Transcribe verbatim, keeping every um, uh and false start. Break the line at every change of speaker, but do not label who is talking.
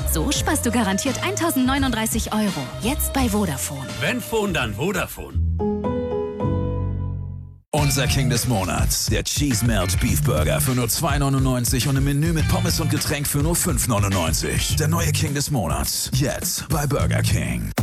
So sparst du garantiert eintausendneununddreißig Euro. Jetzt bei Vodafone.
Wenn Phone, dann Vodafone.
Unser King des Monats, der Cheese Melt Beef Burger für nur zwei neunundneunzig und im Menü mit Pommes und Getränk für nur fünf neunundneunzig. Der neue King des Monats, jetzt bei Burger King.